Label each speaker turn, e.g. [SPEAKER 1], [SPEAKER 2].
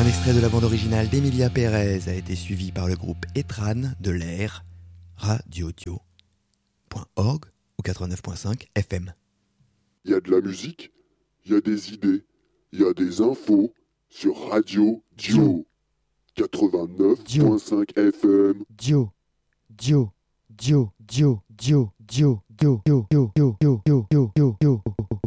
[SPEAKER 1] Un extrait de la bande originale d'Emilia Pérez a été suivi par le groupe Etran de l'air radiodio.org ou 89.5 FM.
[SPEAKER 2] Il y a de la musique, il y a des idées, il y a des infos sur Radio Dio 89.5 FM.
[SPEAKER 1] Dio, Dio, Dio, Dio, Dio, Dio, Dio, Dio, Dio, Dio, Dio, Dio, Dio, Dio.